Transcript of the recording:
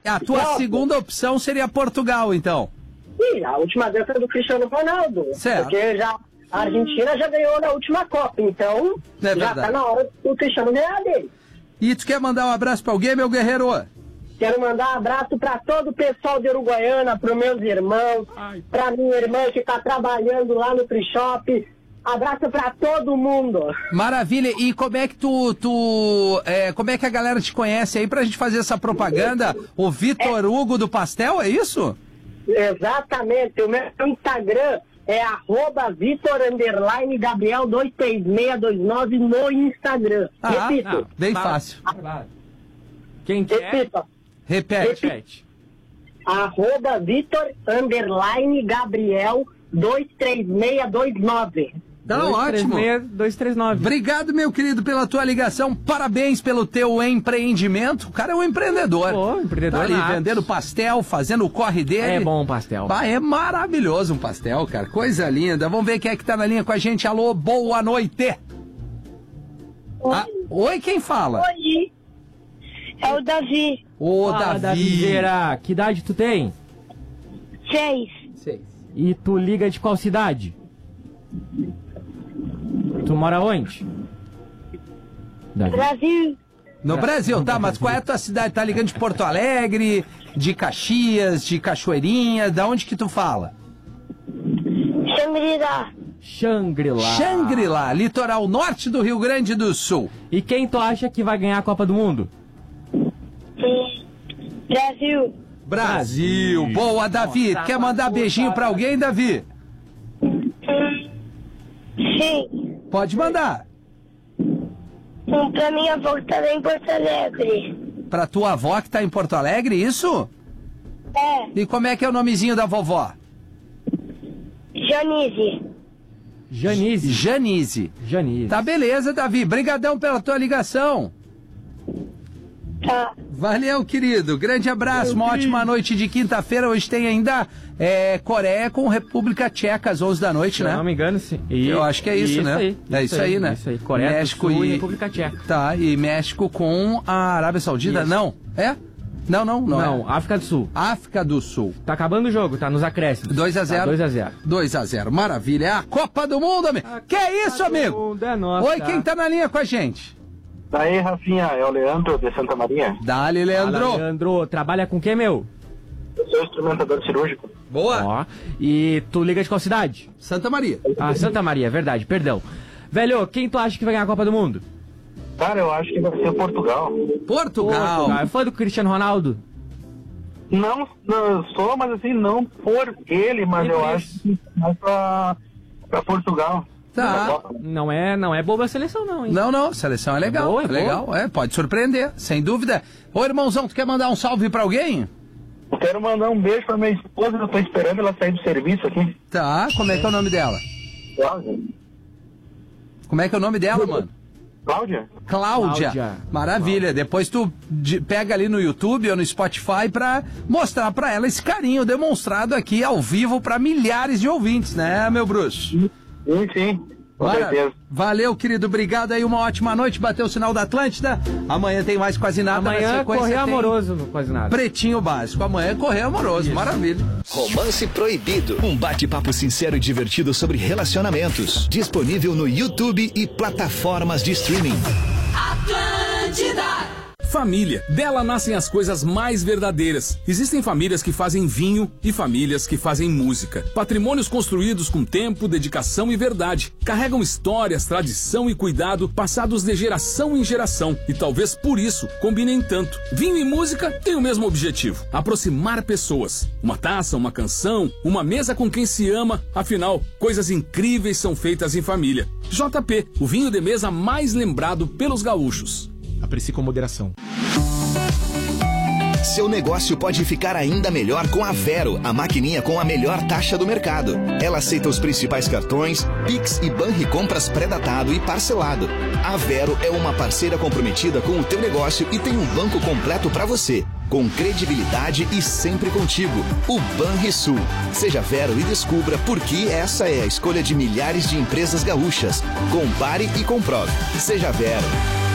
A tua segunda opção seria Portugal, então. Sim, a última vez foi do Cristiano Ronaldo. Certo. Porque a Argentina já ganhou na última Copa, então já tá na hora do Cristiano ganhar dele. E tu quer mandar um abraço pra alguém, meu guerreiro? Quero mandar um abraço pra todo o pessoal de Uruguaiana, pros meus irmãos, pra minha irmã que tá trabalhando lá no Free Shop. Abraço pra todo mundo. Maravilha. E como é que como é que a galera te conhece aí pra gente fazer essa propaganda? O Vitor Hugo do Pastel, é isso? Exatamente. O meu Instagram é @Vitor_Gabriel23629 no Instagram. Repito. Bem fácil. Quem quer? Repito. Repete. @Vitor_Gabriel23629. Tá ótimo. 239. Obrigado, meu querido, pela tua ligação. Parabéns pelo teu empreendimento. O cara é um empreendedor. Pô, empreendedor tá ali nato. vendendo pastel, fazendo o corre dele. É bom o pastel. É maravilhoso um pastel, cara. Coisa linda. Vamos ver quem é que tá na linha com a gente. Alô, boa noite. Oi, quem fala? Oi. É o Davi. Ô, Davi. Que idade tu tem? 6. E tu liga de qual cidade? Tu mora onde? Davi. Brasil. No Brasil, tá? Mas qual é a tua cidade? Tá ligando de Porto Alegre, de Caxias, de Cachoeirinha? Da onde que tu fala? Shangri-La. Shangri-La, litoral norte do Rio Grande do Sul. E quem tu acha que vai ganhar a Copa do Mundo? Brasil. Boa, Davi. Quer mandar beijinho pra alguém, Davi? Sim. Pode mandar. Pra minha avó que tá lá em Porto Alegre. Pra tua avó que tá em Porto Alegre, isso? É. E como é que é o nomezinho da vovó? Janice. Tá beleza, Davi. Brigadão pela tua ligação. Tá. Valeu, querido. Grande abraço. Uma ótima noite de quinta-feira. Hoje tem ainda Coreia com República Tcheca às 11 da noite, né? Se eu não me engano, sim. Eu acho que é isso, né? Aí, é isso aí, né? Isso aí. Coreia México do Sul e República Tcheca. Tá, e México com a Arábia Saudita? Isso. Não. É? Não, África do Sul. África do Sul. Tá acabando o jogo, tá nos acréscimos. 2-0. Tá 2-0. 2-0. Maravilha. É a Copa do Mundo, amigo. Que é isso, amigo? Mundo é nossa. Oi, quem tá na linha com a gente? Daí, Rafinha, é o Leandro de Santa Maria. Dali, Leandro. Fala, Leandro, trabalha com quem, meu? Eu sou instrumentador cirúrgico. Boa. Ó, e tu liga de qual cidade? Santa Maria. Santa Maria, verdade, perdão. Velho, quem tu acha que vai ganhar a Copa do Mundo? Cara, eu acho que vai ser Portugal. Portugal. É fã do Cristiano Ronaldo? Não sou, mas assim, não por ele, mas eu acho que mais pra Portugal. Tá. Não é boba a seleção, não, hein? Não, seleção é legal. Boa, é legal, pode surpreender, sem dúvida. Ô, irmãozão, tu quer mandar um salve pra alguém? Eu quero mandar um beijo pra minha esposa, eu tô esperando ela sair do serviço aqui. Tá, como é que é o nome dela? Cláudia. Como é que é o nome dela, mano? Cláudia. Maravilha. Depois tu pega ali no YouTube ou no Spotify pra mostrar pra ela esse carinho demonstrado aqui ao vivo pra milhares de ouvintes, né, meu Bruxo? Sim. Com certeza. Valeu, querido. Obrigado aí. Uma ótima noite. Bateu o sinal da Atlântida. Amanhã tem mais Quase Nada. Amanhã Correio Amoroso no Quase Nada. Pretinho Básico. Amanhã é Correio Amoroso. Isso. Maravilha. Romance Proibido. Um bate-papo sincero e divertido sobre relacionamentos. Disponível no YouTube e plataformas de streaming. Atlântida. Família. Dela nascem as coisas mais verdadeiras. Existem famílias que fazem vinho e famílias que fazem música. Patrimônios construídos com tempo, dedicação e verdade. Carregam histórias, tradição e cuidado passados de geração em geração. E talvez por isso combinem tanto. Vinho e música têm o mesmo objetivo: aproximar pessoas. Uma taça, uma canção, uma mesa com quem se ama. Afinal, coisas incríveis são feitas em família. JP, o vinho de mesa mais lembrado pelos gaúchos. Aprecie com moderação. Seu negócio pode ficar ainda melhor com a Vero, a maquininha com a melhor taxa do mercado. Ela aceita os principais cartões, Pix e Banricompras pré-datado e parcelado. A Vero é uma parceira comprometida com o teu negócio e tem um banco completo para você, com credibilidade e sempre contigo. O Banrisul. Seja Vero e descubra por que essa é a escolha de milhares de empresas gaúchas. Compare e comprove. Seja Vero.